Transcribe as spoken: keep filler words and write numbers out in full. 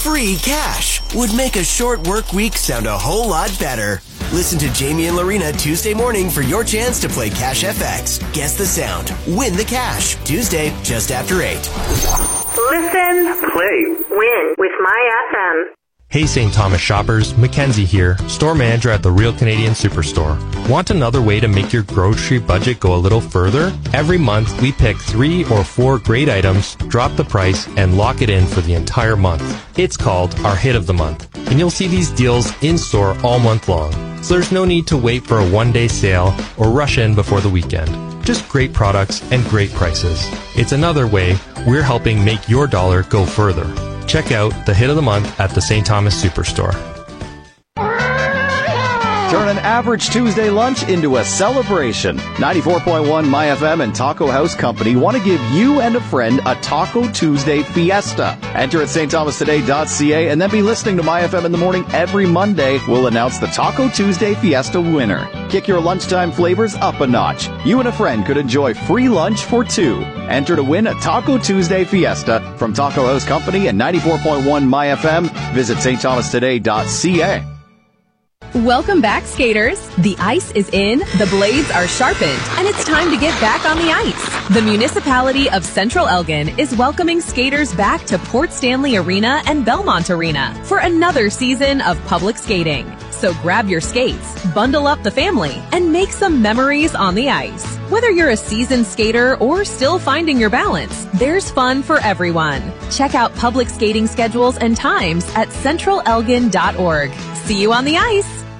Free cash would make a short work week sound a whole lot better. Listen to Jamie and Lorena Tuesday morning for your chance to play Cash F X. Guess the sound. Win the cash. Tuesday, just after eight. Listen, play, win with My F M. Hey Saint Thomas shoppers, Mackenzie here, store manager at the Real Canadian Superstore. Want another way to make your grocery budget go a little further? Every month we pick three or four great items, drop the price, and lock it in for the entire month. It's called our Hit of the Month, and you'll see these deals in store all month long. So there's no need to wait for a one-day sale or rush in before the weekend. Just great products and great prices. It's another way we're helping make your dollar go further. Check out the Hit of the Month at the Saint Thomas Superstore. Turn an average Tuesday lunch into a celebration. ninety-four point one My F M and Taco House Company want to give you and a friend a Taco Tuesday fiesta. Enter at st thomas today dot c a and then be listening to My F M in the morning every Monday. We'll announce the Taco Tuesday Fiesta winner. Kick your lunchtime flavors up a notch. You and a friend could enjoy free lunch for two. Enter to win a Taco Tuesday Fiesta from Taco House Company and ninety-four point one My F M. Visit st thomas today dot c a. Welcome back, skaters. The ice is in, the blades are sharpened, and it's time to get back on the ice. The municipality of Central Elgin is welcoming skaters back to Port Stanley Arena and Belmont Arena for another season of public skating. So grab your skates, bundle up the family, and make some memories on the ice. Whether you're a seasoned skater or still finding your balance, there's fun for everyone. Check out public skating schedules and times at central elgin dot org. See you on the ice.